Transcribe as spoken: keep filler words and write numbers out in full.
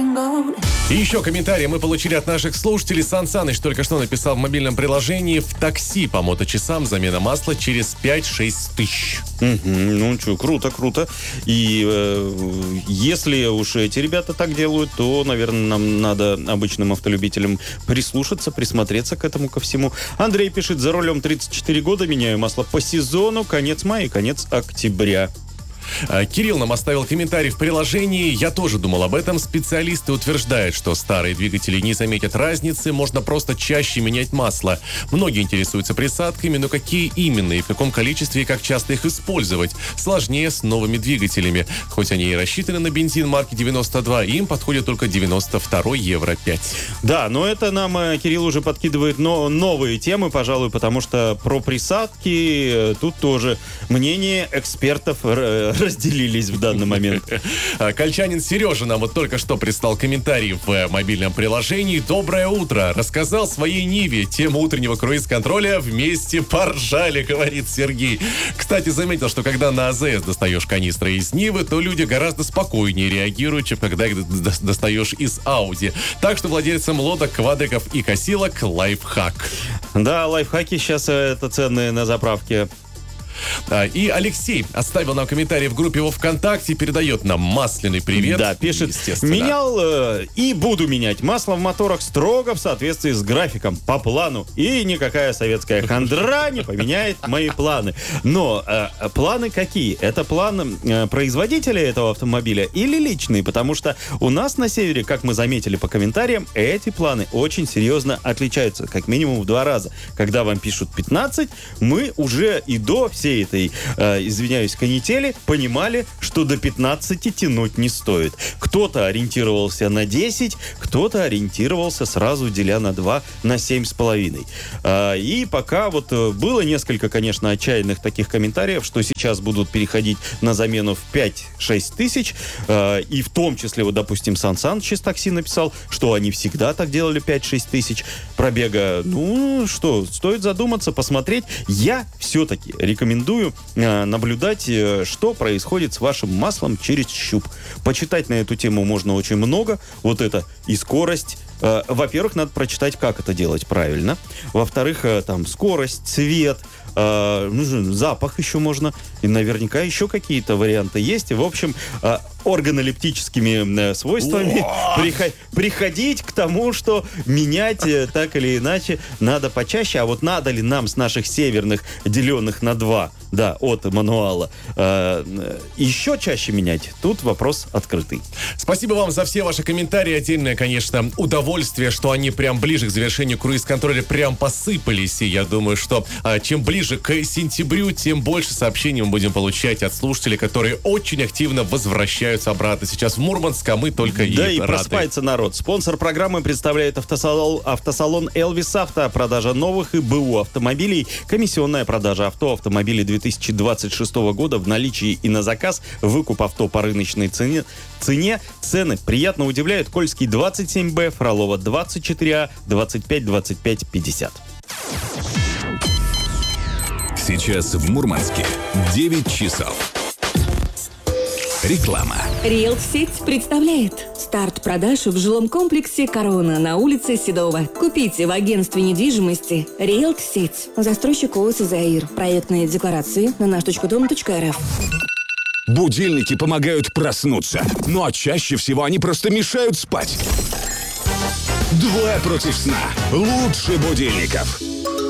И еще комментарий мы получили от наших слушателей. Сан Саныч только что написал в мобильном приложении: в такси по моточасам замена масла через пять-шесть тысяч. Угу, ну что, круто, круто. И э, если уж эти ребята так делают, то, наверное, нам надо, обычным автолюбителям, прислушаться, присмотреться к этому ко всему. Андрей пишет: за рулем тридцать четыре года, меняю масло по сезону, конец мая и конец октября. Кирилл нам оставил комментарий в приложении. Я тоже думал об этом. Специалисты утверждают, что старые двигатели не заметят разницы, можно просто чаще менять масло. Многие интересуются присадками, но какие именно и в каком количестве и как часто их использовать? Сложнее с новыми двигателями. Хоть они и рассчитаны на бензин марки девяносто два, им подходит только девяносто два евро пять. Да, но это нам Кирилл уже подкидывает но новые темы, пожалуй, потому что про присадки тут тоже мнение экспертов разделились в данный момент. Кольчанин Сережа нам вот только что прислал комментарий в мобильном приложении. Доброе утро. Рассказал своей Ниве тему утреннего круиз-контроля. Вместе поржали, говорит Сергей. Кстати, заметил, что когда на АЗС достаешь канистры из Нивы, то люди гораздо спокойнее реагируют, чем когда их достаешь из Ауди. Так что владельцам лодок, квадриков и косилок лайфхак. Да, лайфхаки сейчас это ценные на заправке. И Алексей оставил нам комментарий в группе во ВКонтакте, передает нам масляный привет. Да, пишет: менял э, и буду менять масло в моторах строго в соответствии с графиком, по плану. И никакая советская хандра не поменяет мои планы. Но э, планы какие? Это план э, производителя этого автомобиля или личный? Потому что у нас на севере, как мы заметили по комментариям, эти планы очень серьезно отличаются. Как минимум в два раза. Когда вам пишут пятнадцать, мы уже и до всей этой, э, извиняюсь, канители понимали, что до пятнадцати тянуть не стоит. Кто-то ориентировался на десять, кто-то ориентировался сразу, деля на два, на семь с половиной. Э, и пока вот было несколько, конечно, отчаянных таких комментариев, что сейчас будут переходить на замену в пять-шесть тысяч, э, и в том числе, вот, допустим, Сан Саныч из такси написал, что они всегда так делали, пять-шесть тысяч пробега. Ну, что, стоит задуматься, посмотреть. Я все-таки рекомендую наблюдать, что происходит с вашим маслом через щуп. Почитать на эту тему можно очень много. Вот это и скорость. Во-первых, надо прочитать, как это делать правильно. Во-вторых, там скорость, цвет, запах еще можно. И наверняка еще какие-то варианты есть. И, в общем, органолептическими свойствами приход- приходить к тому, что менять так или иначе надо почаще. А вот надо ли нам с наших северных, деленных на два, да, от мануала, э, еще чаще менять? Тут вопрос открытый. Спасибо вам за все ваши комментарии. Отдельное, конечно, удовольствие, что они прям ближе к завершению круиз-контроля прям посыпались. И я думаю, что а, чем ближе к сентябрю, тем больше сообщений мы будем получать от слушателей, которые очень активно возвращаются обратно. Сейчас в Мурманск, а мы только и Да, и рады. просыпается народ. Спонсор программы представляет автосалон, автосалон «Элвис Авто». Продажа новых и БУ автомобилей. Комиссионная продажа авто, автомобилей две тысячи двадцать шестого года в наличии и на заказ. Выкуп авто по рыночной цене. цене. Цены приятно удивляют. Кольский двадцать семь Б, Фролова двадцать четыре А, двадцать пять двадцать пять пятьдесят. Сейчас в Мурманске девять часов. Реклама. Риэлт-сеть представляет старт продаж в жилом комплексе «Корона» на улице Седова. Купите в агентстве недвижимости Риэлт-сеть. Застройщик ООО «Заир». Проектные декларации на наш точка дом точка эр эф. Будильники помогают проснуться, ну а чаще всего они просто мешают спать. Двое против сна. Лучше будильников.